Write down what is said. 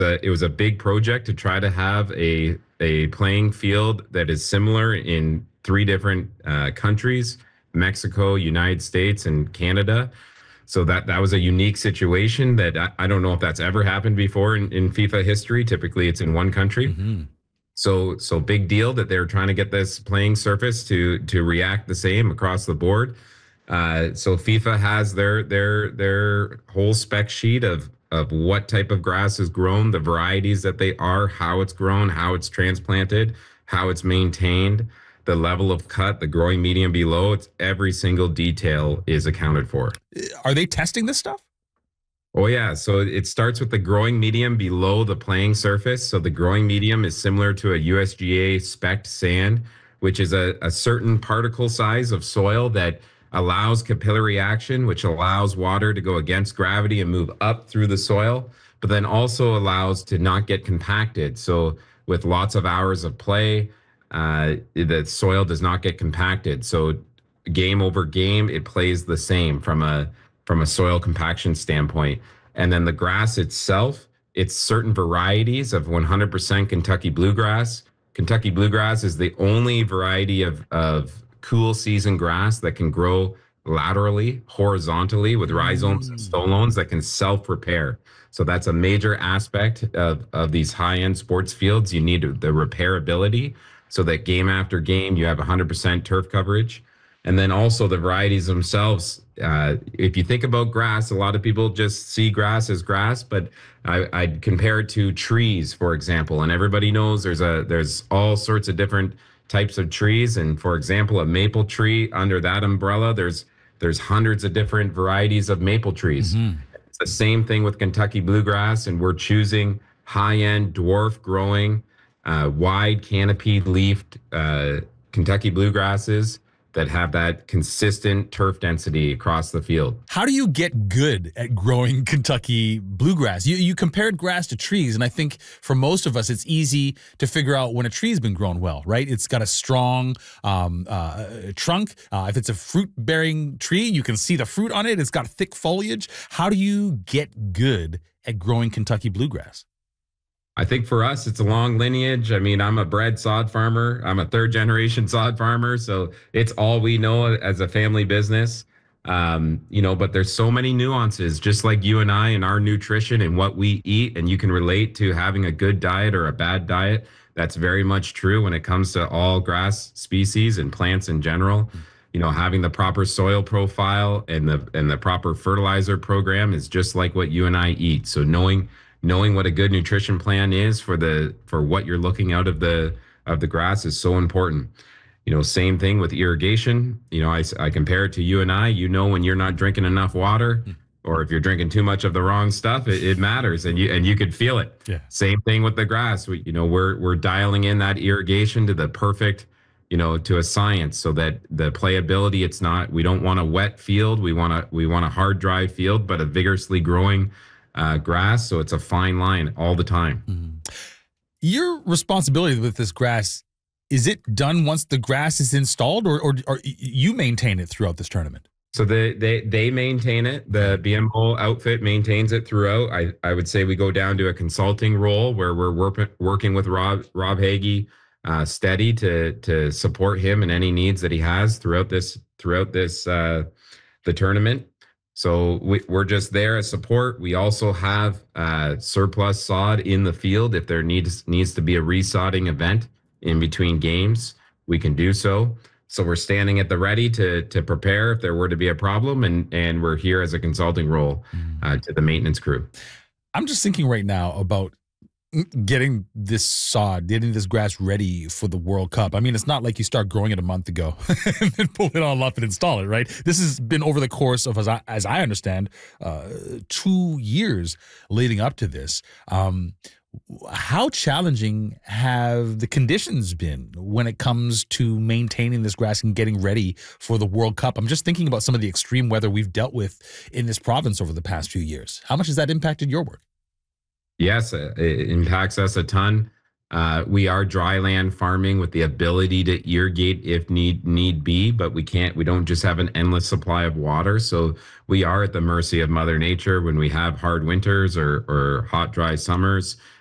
It was a big project to try to have a playing field that is similar in three different countries: Mexico, United States, and Canada. So that was a unique situation that I don't know if that's ever happened before in FIFA history. Typically, it's in one country. Hmm. So big deal that they're trying to get this playing surface to react the same across the board. So FIFA has their whole spec sheet of what type of grass is grown, the varieties that they are, how it's grown, how it's transplanted, how it's maintained, the level of cut, the growing medium below. It's every single detail is accounted for. Are they testing this stuff? Oh yeah, so it starts with the growing medium below the playing surface. So the growing medium is similar to a USGA spec sand, which is a certain particle size of soil that allows capillary action, which allows water to go against gravity and move up through the soil, but then also allows to not get compacted. So with lots of hours of play, the soil does not get compacted. So game over game, it plays the same from a soil compaction standpoint. And then the grass itself, it's certain varieties of 100% Kentucky bluegrass. Kentucky bluegrass is the only variety of cool season grass that can grow laterally, horizontally with rhizomes and stolones that can self-repair. So that's a major aspect of these high-end sports fields. You need the repairability so that game after game you have 100% turf coverage. And then also the varieties themselves. If you think about grass, a lot of people just see grass as grass, but I'd compare it to trees, for example. And everybody knows there's all sorts of different types of trees. And for example, a maple tree under that umbrella, there's hundreds of different varieties of maple trees. It's the same thing with Kentucky bluegrass, and we're choosing high-end dwarf growing, wide canopied leafed Kentucky bluegrasses that have that consistent turf density across the field. How do you get good at growing Kentucky bluegrass? You compared grass to trees, and I think for most of us, it's easy to figure out when a tree's been grown well, right? It's got a strong trunk. If it's a fruit-bearing tree, you can see the fruit on it. It's got thick foliage. How do you get good at growing Kentucky bluegrass? I think for us, it's a long lineage. I mean, I'm a bred sod farmer. I'm a third generation sod farmer. So it's all we know as a family business. But there's so many nuances, just like you and I and our nutrition and what we eat. And you can relate to having a good diet or a bad diet. That's very much true when it comes to all grass species and plants in general. Having the proper soil profile and the proper fertilizer program is just like what you and I eat. So knowing what a good nutrition plan is for what you're looking out of the grass is so important. Same thing with irrigation. I compare it to you and I. When you're not drinking enough water, or if you're drinking too much of the wrong stuff, it matters, and you could feel it. Yeah. Same thing with the grass. We're dialing in that irrigation to the perfect, to a science, so that the playability, we don't want a wet field. We want a hard, dry field, but a vigorously growing grass. So it's a fine line all the time. Your responsibility with this grass, is it done once the grass is installed, or you maintain it throughout this tournament? So they maintain it. The BMO outfit maintains it throughout. I would say we go down to a consulting role where we're working with Rob Hagee steady to support him in any needs that he has throughout the tournament. So we're just there as support. We also have surplus sod in the field. If there needs to be a resodding event in between games, we can do so. So we're standing at the ready to prepare if there were to be a problem, and we're here as a consulting role to the maintenance crew. I'm just thinking right now about getting this grass ready for the World Cup. I mean, it's not like you start growing it a month ago and then pull it all up and install it, right? This has been over the course of, as I understand, 2 years leading up to this. How challenging have the conditions been when it comes to maintaining this grass and getting ready for the World Cup? I'm just thinking about some of the extreme weather we've dealt with in this province over the past few years. How much has that impacted your work? Yes, it impacts us a ton. We are dry land farming with the ability to irrigate if need be, but we don't just have an endless supply of water. So we are at the mercy of Mother Nature when we have hard winters or hot, dry summers.